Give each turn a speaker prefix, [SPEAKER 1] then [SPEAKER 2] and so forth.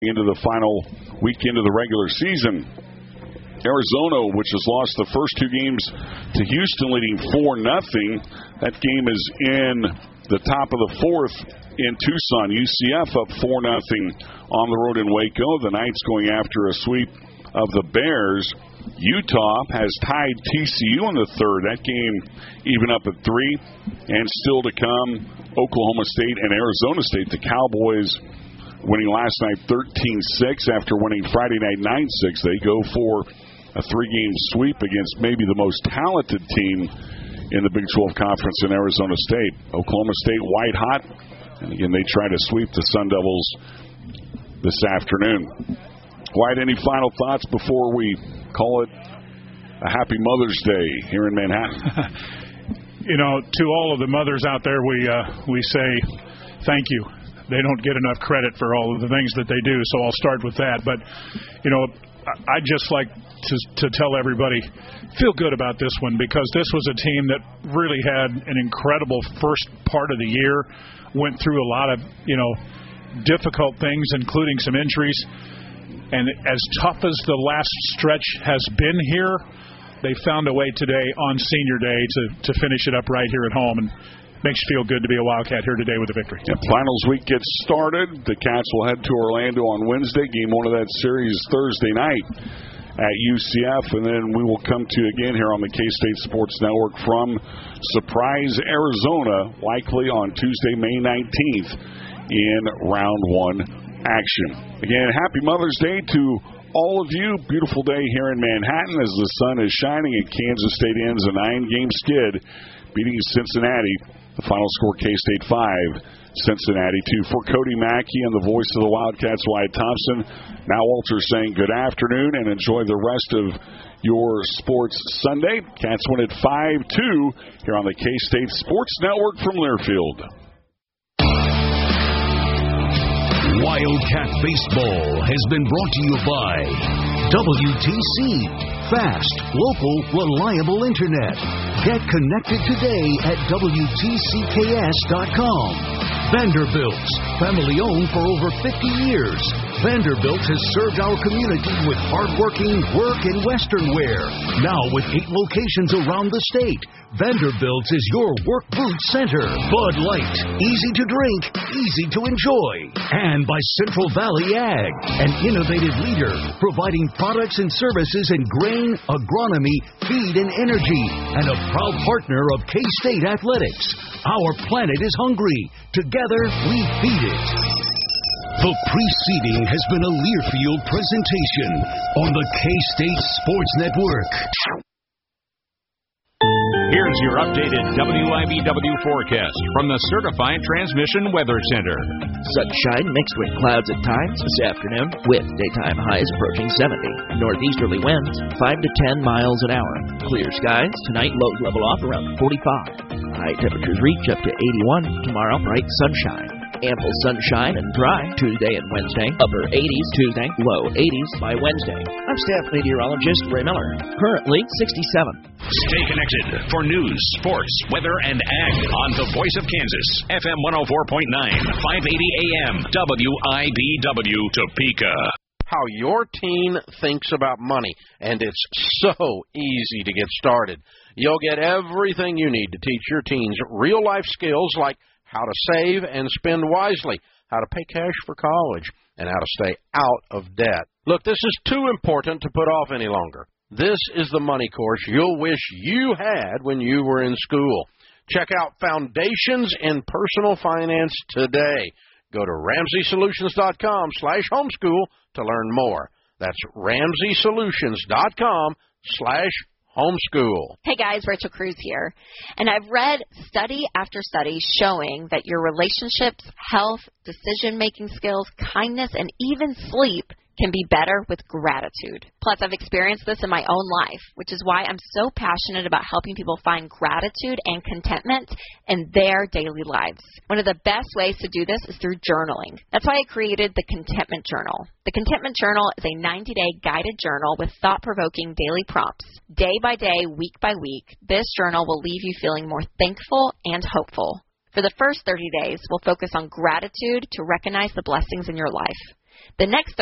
[SPEAKER 1] into the final weekend of the regular season. Arizona, which has lost the first two games to Houston, leading 4-0. That game is in the top of the fourth in Tucson. UCF up 4-0 on the road in Waco. The Knights going after a sweep of the Bears. Utah has tied TCU in the third. That game even up at 3. And still to come, Oklahoma State and Arizona State. The Cowboys winning last night 13-6 after winning Friday night 9-6. They go for a 3-game sweep against maybe the most talented team in the Big 12 Conference in Arizona State. Oklahoma State white hot. And again, they try to sweep the Sun Devils this afternoon. Wyatt, any final thoughts before we call it a happy Mother's Day here in Manhattan?
[SPEAKER 2] To all of the mothers out there, we say thank you. They don't get enough credit for all of the things that they do, so I'll start with that. But, I'd just like to tell everybody, feel good about this one, because this was a team that really had an incredible first part of the year, went through a lot of, difficult things, including some injuries. And as tough as the last stretch has been here, they found a way today on Senior Day to finish it up right here at home. And makes you feel good to be a Wildcat here today with a victory.
[SPEAKER 1] Yeah, finals week gets started. The Cats will head to Orlando on Wednesday. Game 1 of that series Thursday night at UCF. And then we will come to you again here on the K-State Sports Network from Surprise, Arizona, likely on Tuesday, May 19th in round 1 action. Again, happy Mother's Day to all of you. Beautiful day here in Manhattan as the sun is shining and Kansas State ends a 9-game skid, beating Cincinnati. The final score, K-State 5, Cincinnati 2. For Cody Mackey and the voice of the Wildcats, Wyatt Thompson, now Walter saying good afternoon and enjoy the rest of your sports Sunday. Cats win at 5-2 here on the K-State Sports Network from Learfield.
[SPEAKER 3] Wildcat Baseball has been brought to you by WTC. Fast, local, reliable internet. Get connected today at WTCKS.com. Vanderbilt's, family owned for over 50 years. Vanderbilt has served our community with hardworking work and Western wear. Now with 8 locations around the state, Vanderbilt's is your work boot center. Bud Light, easy to drink, easy to enjoy. And by Central Valley Ag, an innovative leader providing products and services in grain, agronomy, feed, and energy, and a proud partner of K-State Athletics. Our planet is hungry. Together, we feed it. The preceding has been a Learfield presentation on the K-State Sports Network.
[SPEAKER 4] Here's your updated WIBW forecast from the Certified Transmission Weather Center.
[SPEAKER 5] Sunshine mixed with clouds at times this afternoon, with daytime highs approaching 70. Northeasterly winds 5 to 10 miles an hour. Clear skies tonight, lows level off around 45. High temperatures reach up to 81. Tomorrow, bright sunshine. Ample sunshine and dry Tuesday and Wednesday. Upper 80s Tuesday, low 80s by Wednesday. I'm staff meteorologist Ray Miller. Currently 67.
[SPEAKER 4] Stay connected for news, sports, weather, and ag on the Voice of Kansas, FM 104.9, 580 AM, WIBW Topeka.
[SPEAKER 6] How your teen thinks about money, and it's so easy to get started. You'll get everything you need to teach your teens real-life skills like how to save and spend wisely, how to pay cash for college, and how to stay out of debt. Look, this is too important to put off any longer. This is the money course you'll wish you had when you were in school. Check out Foundations in Personal Finance today. Go to RamseySolutions.com/homeschool to learn more. That's RamseySolutions.com/homeschool.
[SPEAKER 7] Hey guys, Rachel Cruz here. And I've read study after study showing that your relationships, health, decision-making skills, kindness, and even sleep can be better with gratitude. Plus, I've experienced this in my own life, which is why I'm so passionate about helping people find gratitude and contentment in their daily lives. One of the best ways to do this is through journaling. That's why I created the Contentment Journal. The Contentment Journal is a 90-day guided journal with thought-provoking daily prompts. Day by day, week by week, this journal will leave you feeling more thankful and hopeful. For the first 30 days, we'll focus on gratitude to recognize the blessings in your life. The next